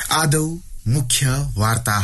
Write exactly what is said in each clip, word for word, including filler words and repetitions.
आदौ मुख्य वार्ताः।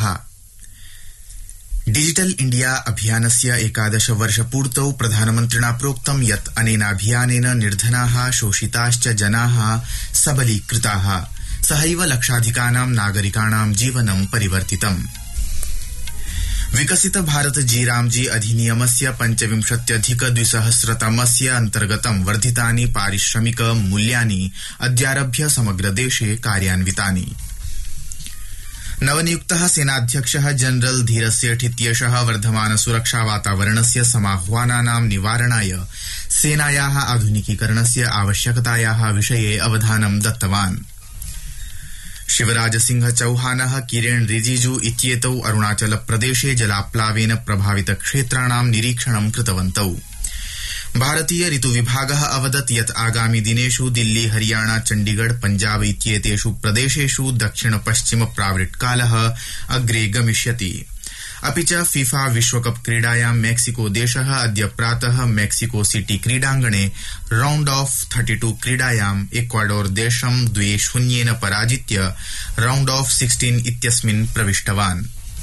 डिजिटल इंडिया अभियानस्य एकादश वर्षपूर्तौ प्रधानमन्त्रिणा प्रोक्तं यत् अनेनाभियानेन निर्धनाः शोषिताश्च जनाः सबलीकृताः, सहैव लक्षाधिकानां नागरिकाणां जीवनं परिवर्तितम्। विकसित भारत जी रामजी अधिनियमस्य पञ्चविंशत्यधिक द्विसहस्रतमस्य अन्तर्गतं वर्धितानि पारिश्रमिक मूल्यानि अद्यारभ्य समग्र देशे कार्यान्वितानि। नवनियुक्तः सेनाध्यक्षः जनरल धीरसेठ इत्येषः वर्धमान सुरक्षा वातावरणस्य समाह्वानानां निवारणाय सेनायाः आधुनिकीकरणस्य आवश्यकतायाः विषये अवधानं दत्तवान्। शिवराज सिंह चौहानः किरेन रिजिजू इत्येतौ अरुणाचल प्रदेशे जलाप्लावेन प्रभावित क्षेत्राणां निरीक्षणं कृतवन्तौ। भारतीय ऋतु विभागः अवदत् यत् आगामि दिनेषु दिल्ली हरियाणा चण्डीगढ़ पंजाब इत्येतेषु प्रदेशेषु दक्षिण पश्चिम प्रावृट्कालः अग्रे गमिष्यति। अपि च फीफा विश्वकप क्रीडायां मेक्सिको देशः अद्य प्रातः मेक्सिको सिटी क्रीडाङ्गणे राउण्ड ऑफ थर्टी टू क्रीडायाम् इक्वाडोर देशं द्वे शून्येन पराजित्य राउण्ड ऑफ सिक्सटीन इत्यस्मिन् प्रविष्टवान्।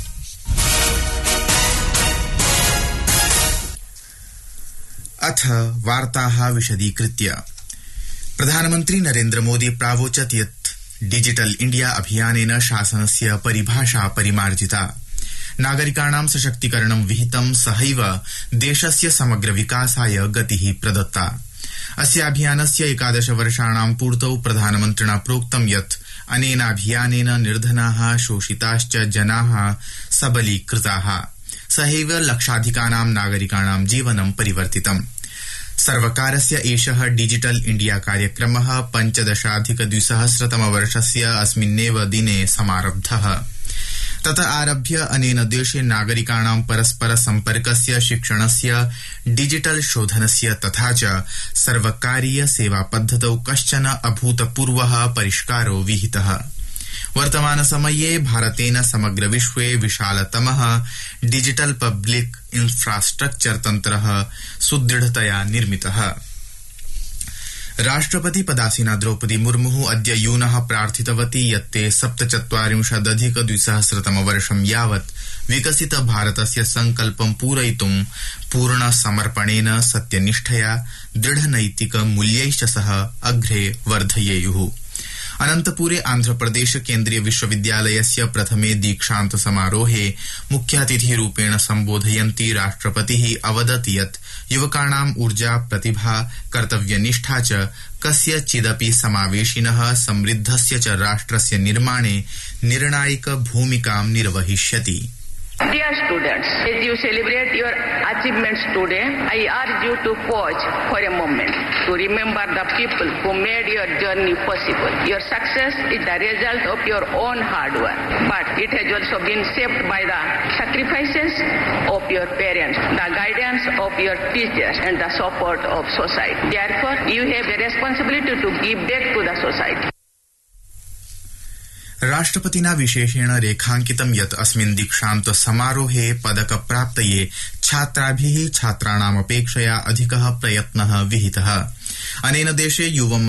अथ वार्ताः विशदीकृत्य। प्रधानमन्त्री नरेन्द्र मोदी प्रावोचत् यत् डिजिटल इंडिया अभियानेन शासनस्य परिभाषा परिमार्जिता, नागरिकाणां सशक्तीकरणं विहितं, सहैव देशस्य समग्र विकासाय गतिः प्रदत्ता। अस्याभियानस्य एकादश वर्षाणां पूर्तौ प्रधानमन्त्रिणा प्रोक्तं यत् अनेनाभियानेन निर्धनाः शोषिताश्च जनाः सबलीकृताः, सहैव लक्षाधिकानां नागरिकाणां जीवनं परिवर्तितम्। सर्वकारस्य एषः डिजिटल इंडिया कार्यक्रमः पञ्चदशाधिक द्विसहस्रतमवर्षस्य अस्मिन्नेव दिने समारब्धः। तत आरभ्य अनेन देशे नागरिकाणां परस्पर सम्पर्कस्य, शिक्षणस्य, डिजिटल शोधनस्य तथा च सर्वकारीय सेवा पद्धतौ कश्चन अभूतपूर्वः परिष्कारो विहितः। वर्तमान समये भारतेन समग्र विश्वे विशालतमः डिजिटल पब्लिक इंफ्रास्ट्रक्चर तन्त्रः सुदृढतया निर्मितः। राष्ट्रपति पदासीना द्रौपदी मुर्मुः अद्य यूनः प्रार्थितवती यत् ते सप्तचत्वारिंशदधिक द्विसहस्रतमवर्षं यावत् विकसित भारतस्य संकल्पं पूरयितुं पूर्ण समर्पणेन, सत्यनिष्ठया, दृढनैतिक मूल्यैश्च सह अग्रे वर्धयेयुः। अनन्तपुरे आन्ध्रप्रदेश केन्द्रीय विश्वविद्यालयस्य प्रथमे दीक्षान्त समारोहे मुख्यातिथिरूपेण सम्बोधयन्ती राष्ट्रपतिः अवदत् यत् युवकाणां ऊर्जा, प्रतिभा, कर्तव्यनिष्ठा च कस्यचिदपि समावेशिनः समृद्धस्य च राष्ट्रस्य निर्माणे निर्णायिक भूमिकां निर्वहिष्यति। Dear students, as you celebrate your achievements today, I urge you to pause for a moment to remember the people who made your journey possible. Your success is the result of your own hard work, but it has also been shaped by the sacrifices of your parents, the guidance of your teachers, and the support of society. Therefore, you have a responsibility to give back to the society. राष्ट्रपतिना विशेषेण रेखांकितं यत् अस्मिन् दीक्षान्त समारोहे पदक प्राप्तये छात्राभिः छात्राणामपेक्षया अधिकः प्रयत्नः विहितः। अनेन देशे युवं